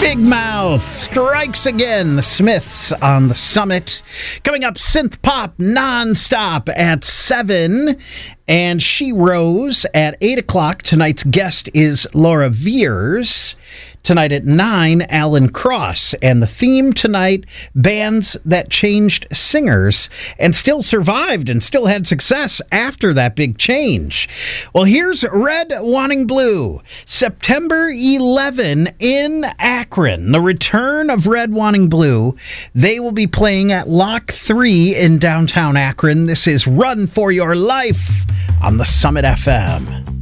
Big Mouth strikes again. The Smiths on the Summit. Coming up, synth pop nonstop at 7. And She Rose at 8 o'clock. Tonight's guest is Laura Veers. Tonight at 9, Alan Cross. And the theme tonight, bands that changed singers and still survived and still had success after that big change. Well, here's Red Wanting Blue. September 11 in Akron. The return of Red Wanting Blue. They will be playing at Lock 3 in downtown Akron. This is Run for Your Life on the Summit FM.